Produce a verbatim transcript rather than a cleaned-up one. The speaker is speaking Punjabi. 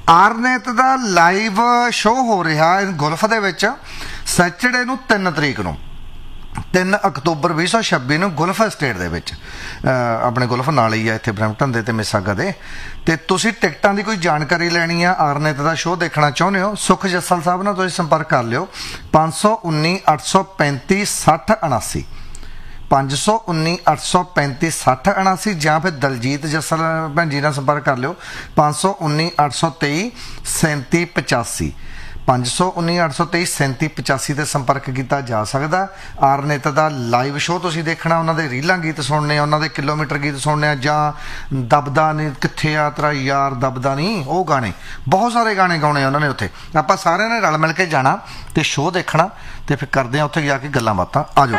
ਆਰਨੇਤ ਦਾ ਲਾਈਵ ਸ਼ੋਅ ਹੋ ਰਿਹਾ ਗੁਲਫ ਦੇ ਵਿੱਚ ਸੈਚਰਡੇ ਨੂੰ ਤਿੰਨ ਤਰੀਕ ਨੂੰ ਤਿੰਨ ਅਕਤੂਬਰ ਵੀਹ ਸੌ ਛੱਬੀ ਨੂੰ ਗੁਲਫ ਸਟੇਟ ਦੇ ਵਿੱਚ ਆਪਣੇ ਗੁਲਫ ਨਾਲ ਹੀ ਆ ਇੱਥੇ ਬਰੈਂਪਟਨ ਦੇ ਅਤੇ ਮਿਸਾਗਾ ਦੇ। ਅਤੇ ਤੁਸੀਂ ਟਿਕਟਾਂ ਦੀ ਕੋਈ ਜਾਣਕਾਰੀ ਲੈਣੀ ਆ, ਆਰਨੇਤ ਦਾ ਸ਼ੋਅ ਦੇਖਣਾ ਚਾਹੁੰਦੇ ਹੋ, ਸੁਖ ਜੱਸਲ ਸਾਹਿਬ ਨਾਲ ਤੁਸੀਂ ਸੰਪਰਕ ਕਰ ਲਿਓ ਪੰਜ ਸੌ ਉੱਨੀ ਅੱਠ ਸੌ ਪੈਂਤੀ ਸੱਠ ਉਣਾਸੀ ਪੰਜ ਸੌ ਉੱਨੀ ਅੱਠ ਸੌ ਪੈਂਤੀ ਸੱਠ ਉਣਾਸੀ ਜਾਂ ਫਿਰ ਦਲਜੀਤ ਜੱਸਲ ਭੈਣ ਜੀ ਨਾਲ ਸੰਪਰਕ ਕਰ ਲਿਓ ਪੰਜ ਸੌ ਉੱਨੀ ਅੱਠ ਸੌ ਤੇਈ ਸੈਂਤੀ ਪਚਾਸੀ ਪੰਜ ਸੌ ਉੱਨੀ ਅੱਠ ਸੌ ਤੇਈ ਸੈਂਤੀ ਪਚਾਸੀ 'ਤੇ ਸੰਪਰਕ ਕੀਤਾ ਜਾ ਸਕਦਾ। ਆਰਨੇਤ ਦਾ ਲਾਈਵ ਸ਼ੋਅ ਤੁਸੀਂ ਦੇਖਣਾ, ਉਹਨਾਂ ਦੇ ਰੀਲਾਂ ਗੀਤ ਸੁਣਨੇ, ਉਹਨਾਂ ਦੇ ਕਿਲੋਮੀਟਰ ਗੀਤ ਸੁਣਨੇ ਆ, ਜਾਂ ਦਬਦਾ ਨਹੀਂ ਕਿੱਥੇ ਆ ਤੇਰਾ ਯਾਰ ਦਬਦਾ ਨਹੀਂ, ਉਹ ਗਾਣੇ ਬਹੁਤ ਸਾਰੇ ਗਾਣੇ ਗਾਉਣੇ ਉਹਨਾਂ ਨੇ ਉੱਥੇ। ਆਪਾਂ ਸਾਰਿਆਂ ਨੇ ਰਲ ਮਿਲ ਕੇ ਜਾਣਾ ਅਤੇ ਸ਼ੋਅ ਦੇਖਣਾ ਅਤੇ ਫਿਰ ਕਰਦੇ ਹਾਂ ਉੱਥੇ ਜਾ ਕੇ ਗੱਲਾਂ ਬਾਤਾਂ। ਆ ਜਾਓ।